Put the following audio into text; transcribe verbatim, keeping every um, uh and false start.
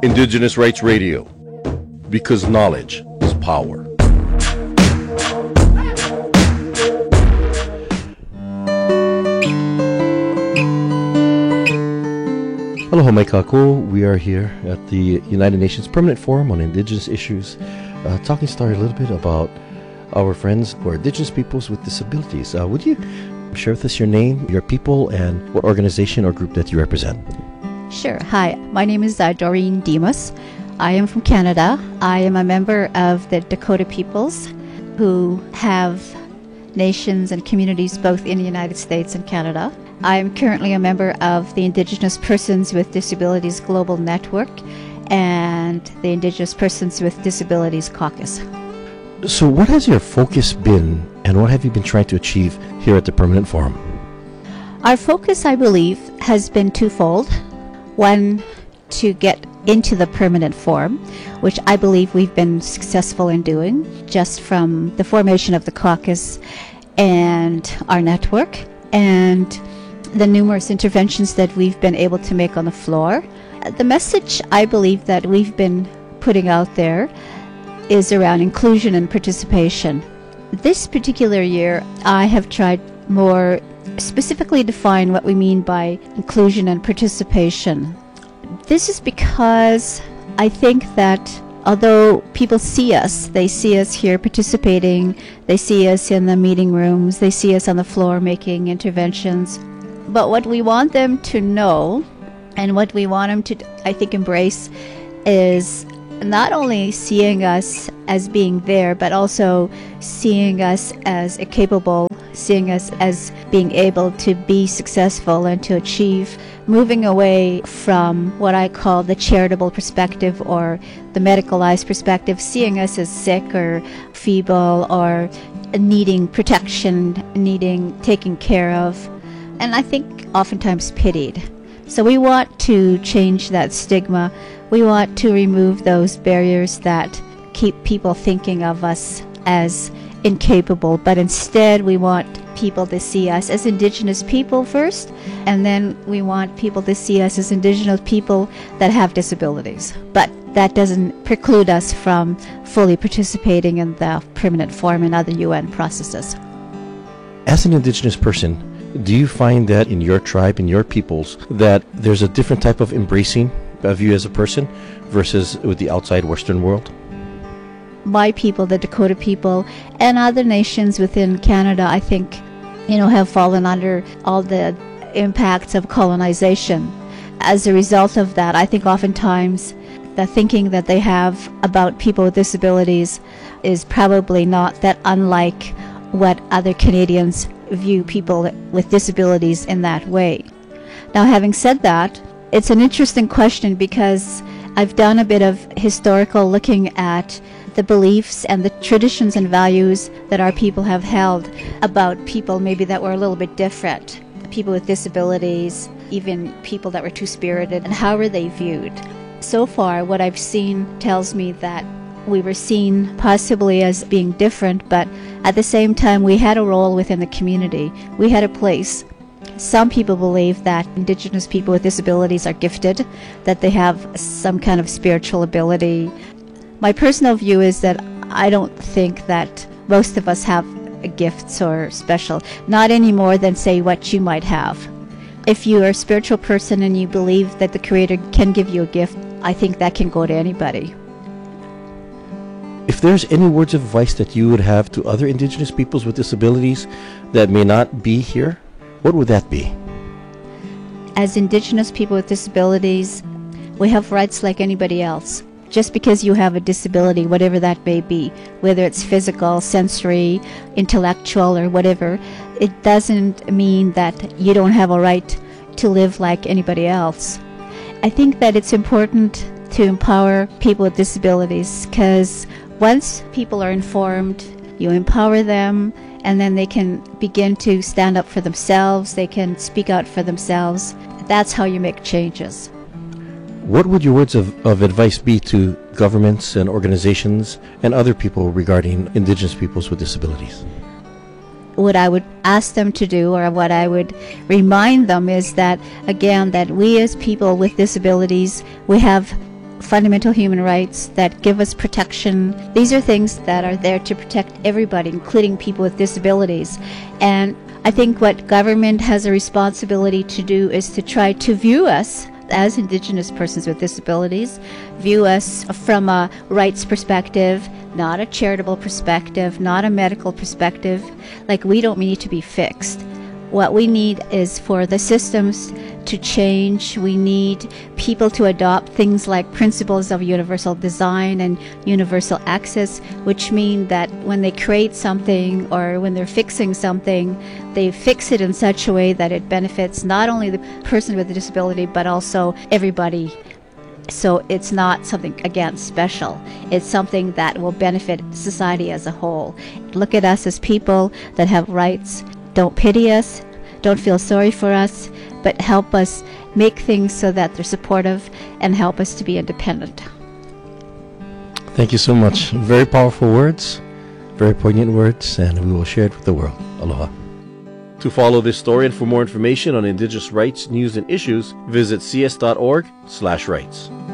Indigenous Rights Radio, because knowledge is power. Aloha mai kākou. We are here at the United Nations Permanent Forum on Indigenous Issues, uh, talking start a little bit about our friends who are Indigenous peoples with disabilities. Uh, would you share with us your name, your people, and what organization or group that you represent? Sure. Hi, my name is uh, Doreen Demas. I am from Canada. I am a member of the Dakota peoples who have nations and communities both in the United States and Canada. I am currently a member of the Indigenous Persons with Disabilities Global Network and the Indigenous Persons with Disabilities Caucus. So what has your focus been, and what have you been trying to achieve here at the Permanent Forum? Our focus, I believe, has been twofold. One, to get into the Permanent Forum, which I believe we've been successful in doing, just from the formation of the caucus and our network, and the numerous interventions that we've been able to make on the floor. The message I believe that we've been putting out there is around inclusion and participation. This particular year, I have tried more specifically define what we mean by inclusion and participation. This is because I think that although people see us, they see us here participating, they see us in the meeting rooms, they see us on the floor making interventions, but what we want them to know and what we want them to, I think, embrace is not only seeing us as being there, but also seeing us as capable, seeing us as being able to be successful and to achieve, moving away from what I call the charitable perspective or the medicalized perspective, seeing us as sick or feeble or needing protection, needing taken care of, and I think oftentimes pitied. So we want to change that stigma. We want to remove those barriers that keep people thinking of us as incapable, but instead we want people to see us as Indigenous people first, and then we want people to see us as Indigenous people that have disabilities. But that doesn't preclude us from fully participating in the Permanent Forum and other U N processes. As an Indigenous person, do you find that in your tribe, in your peoples, that there's a different type of embracing of you as a person versus with the outside Western world? My people, the Dakota people, and other nations within Canada, I think, you know, have fallen under all the impacts of colonization. As a result of that, I think oftentimes the thinking that they have about people with disabilities is probably not that unlike what other Canadians view people with disabilities in that way. Now, having said that, it's an interesting question because I've done a bit of historical looking at the beliefs and the traditions and values that our people have held about people maybe that were a little bit different, people with disabilities, even people that were two-spirited, and how were they viewed? So far, what I've seen tells me that we were seen possibly as being different, but at the same time we had a role within the community. We had a place. Some people believe that Indigenous people with disabilities are gifted, that they have some kind of spiritual ability. My personal view is that I don't think that most of us have gifts or special, not any more than, say, what you might have. If you are a spiritual person and you believe that the Creator can give you a gift, I think that can go to anybody. If there's any words of advice that you would have to other Indigenous peoples with disabilities that may not be here, what would that be? As Indigenous people with disabilities, we have rights like anybody else. Just because you have a disability, whatever that may be, whether it's physical, sensory, intellectual, or whatever, it doesn't mean that you don't have a right to live like anybody else. I think that it's important to empower people with disabilities because once people are informed, you empower them, and then they can begin to stand up for themselves, they can speak out for themselves. That's how you make changes. What would your words of, of advice be to governments and organizations and other people regarding Indigenous peoples with disabilities? What I would ask them to do, or what I would remind them, is that, again, that we as people with disabilities, we have fundamental human rights that give us protection. These are things that are there to protect everybody, including people with disabilities. And I think what government has a responsibility to do is to try to view us as Indigenous persons with disabilities, view us from a rights perspective, not a charitable perspective, not a medical perspective. Like, we don't need to be fixed. What we need is for the systems to change. We need people to adopt things like principles of universal design and universal access, which mean that when they create something or when they're fixing something, they fix it in such a way that it benefits not only the person with a disability, but also everybody. So it's not something, again, special. It's something that will benefit society as a whole. Look at us as people that have rights. Don't pity us, don't feel sorry for us, but help us make things so that they're supportive and help us to be independent. Thank you so much. Very powerful words, very poignant words, and we will share it with the world. Aloha. To follow this story and for more information on Indigenous rights, news, and issues, visit cs dot org slash rights.